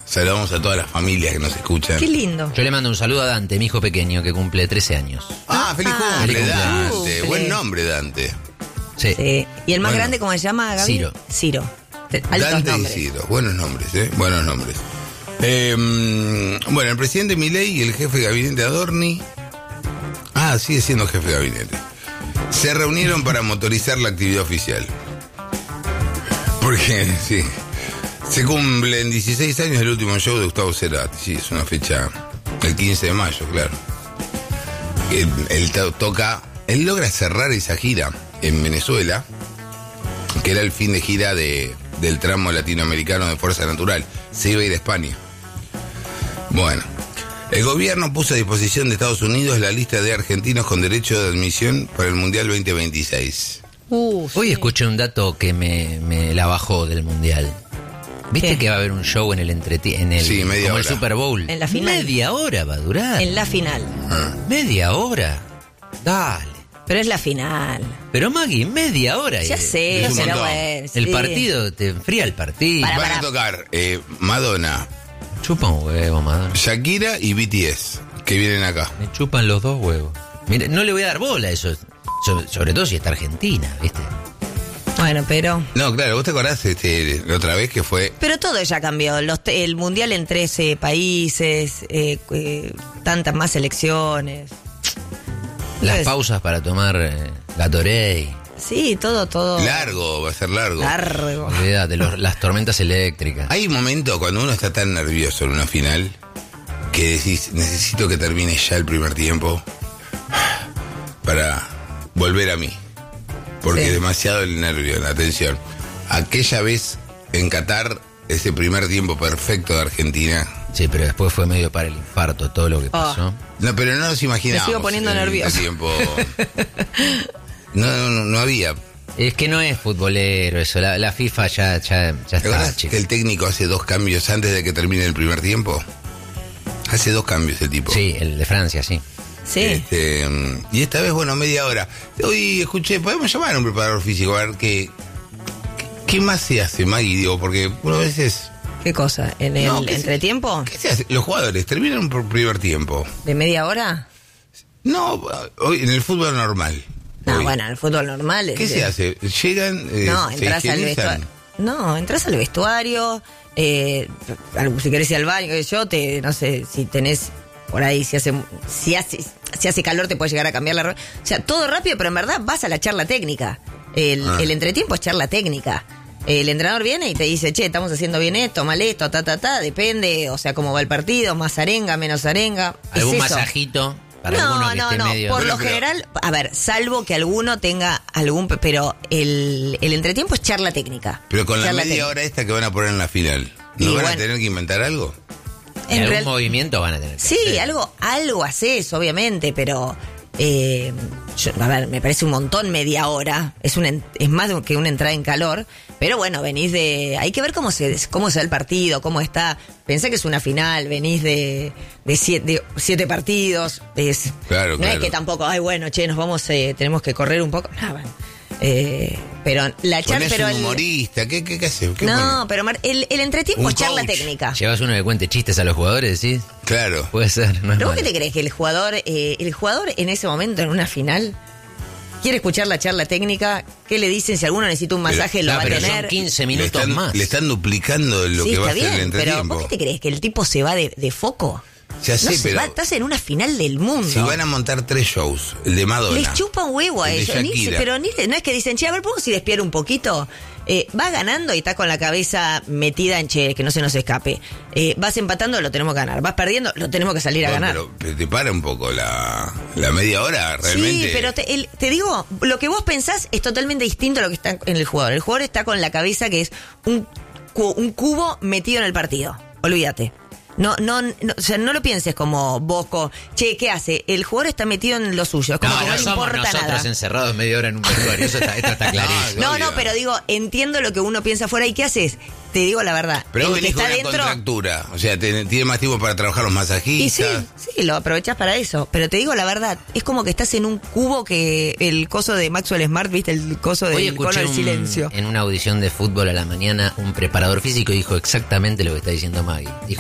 Saludamos a todas las familias que nos escuchan. Qué lindo. Yo le mando un saludo a Dante, mi hijo pequeño, que cumple 13 años. Feliz cumple, feliz Dante. cumple. Buen nombre, Dante. Sí. Sí. ¿Y el más Bueno. grande cómo se llama, Gaby? Ciro. Altos Dante nombres. y Ciro. Buenos nombres, Buenos nombres. Bueno, el presidente Milei y el jefe de gabinete Adorni. Sigue siendo jefe de gabinete. Se reunieron para motorizar la actividad oficial. Porque, sí. Se cumplen 16 años del último show de Gustavo Cerati. Sí, es una fecha. El 15 de mayo, claro. Él logra cerrar esa gira en Venezuela, que era el fin de gira del tramo latinoamericano de Fuerza Natural. Se iba a ir a España. Bueno, el gobierno puso a disposición de Estados Unidos la lista de argentinos con derecho de admisión para el Mundial 2026. Hoy Sí. escuché un dato que me la bajó del Mundial. ¿Viste ¿Qué? que va a haber un show en el Sí, media como hora. el Super Bowl? En la final. Media hora va a durar. En la final. Media hora. Dale. Pero es la final. Pero Maggie, media hora. Ya sé, es un pero montón. bueno. El sí. partido, te enfría el partido. Para. Van a tocar Madonna, Chupa un huevo, Madonna. Shakira y BTS, que vienen acá. Me chupan los dos huevos. Mire, no le voy a dar bola a eso. Sobre todo si está Argentina, ¿viste? Bueno, pero No, claro, ¿vos te acordás la otra vez que fue? Pero todo ya cambió. El mundial en 13 países, tantas más selecciones. Las Pues, pausas para tomar Gatorade. Sí, todo. Largo, va a ser largo. Largo. Olvídate, las tormentas eléctricas. Hay un momento cuando uno está tan nervioso en una final que decís, necesito que termine ya el primer tiempo para volver a mí. Porque Sí. es demasiado el nervio, la tensión. Aquella vez en Qatar, ese primer tiempo perfecto de Argentina. Sí, pero después fue medio para el infarto todo lo que pasó. No, pero no nos imaginábamos. Me sigo poniendo el nervioso. tiempo. No había. Es que no es futbolero eso, la FIFA ya ¿Te está, acordás chicos. que el técnico hace 2 cambios antes de que termine el primer tiempo? Hace 2 cambios el tipo. Sí, el de Francia, sí. Sí. Y esta vez, bueno, media hora. Hoy escuché, podemos llamar a un preparador físico a ver qué más se hace, Maggie, digo, porque bueno, a veces. ¿Qué cosa? ¿En el No, ¿qué se- entretiempo? ¿Qué se hace? Los jugadores terminan por primer tiempo. ¿De media hora? No, hoy en el fútbol normal. No, Hoy. bueno, en el fútbol normal. ¿Qué se hace? Llegan, No, se entras al higienizan. vestuario. No, entras al vestuario. Si querés ir al baño, qué sé yo, no sé, si tenés por ahí, si hace calor, te puedes llegar a cambiar la ropa. O sea, todo rápido, pero en verdad vas a la charla técnica. El entretiempo es charla técnica. El entrenador viene y te dice, che, estamos haciendo bien esto, mal esto, depende, o sea, cómo va el partido, más arenga, menos arenga. Es ¿Algún eso. masajito para alguno que esté medio? Por lo Pero- general, a ver, salvo que alguno tenga pero el entretiempo es charla técnica. Pero con la Charla media técnica. hora esta que van a poner en la final, ¿no Y van a bueno. tener que inventar algo? En algún real- movimiento van a tener que Sí, hacer. algo haces, obviamente, pero a ver, me parece un montón media hora. Es más que una entrada en calor. Pero bueno, venís hay que ver cómo se da el partido, cómo está. Pensá que es una final, venís de 7 partidos. Claro, no claro. es que tampoco, ay, bueno, che, nos vamos, tenemos que correr un poco. No, bueno. Pero la charla. Ponés Pero un humorista, ¿qué hace? ¿Qué no, pone? pero el entretiempo Un es charla coach. técnica. ¿Llevas uno que cuente chistes a los jugadores, sí? Claro. Puede ser, no es ¿Pero vos malo. qué te crees? ¿Que el jugador en ese momento, en una final, quiere escuchar la charla técnica? ¿Qué le dicen? Si alguno necesita un masaje, lo No, va a pero tener. son 15 Le minutos están, más. le están duplicando lo Sí, que va a está ser el bien, pero entretiempo. ¿vos qué te crees? ¿Que el tipo se va de foco? Ya sé, No se pero va, estás en una final del mundo. si van a montar 3 shows, el de Madonna. Les chupa un huevo a el de ellos. Shakira. No es que dicen, che, a ver, ¿podemos ir despiar un poquito? Vas ganando y estás con la cabeza metida en che, que no se nos escape. Vas empatando, lo tenemos que ganar. Vas perdiendo, lo tenemos que salir a No, ganar. pero te para un poco la media hora, realmente. Sí, pero te digo, lo que vos pensás es totalmente distinto a lo que está en el jugador. El jugador está con la cabeza que es un cubo metido en el partido. Olvídate. No, o sea, no lo pienses como Bosco. Che, ¿qué hace? El jugador está metido en lo suyo. Es como que no le somos importa nosotros nada. encerrados media hora en un vestuario. Esto está clarísimo. No, obvio. pero digo, entiendo lo que uno piensa afuera. ¿Y qué haces? Te digo la verdad. Pero el vos que venís con está una dentro. contractura. O sea, tiene más tiempo para trabajar los Y masajistas. sí, lo aprovechás para eso. Pero te digo la verdad, es como que estás en un cubo que el coso de Maxwell Smart, ¿viste? El coso Hoy del cono escuché del silencio. en una audición de fútbol a la mañana un preparador físico dijo exactamente lo que está diciendo Maggie. Dijo,